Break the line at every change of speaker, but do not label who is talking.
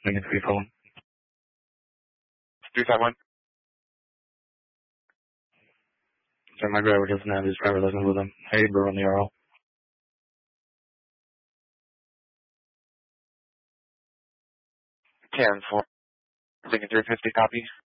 Lincoln 341.
351.
Sir, my driver doesn't have his driver's license with him. Haber on the RL.
Karen 4. Lincoln 350, copy.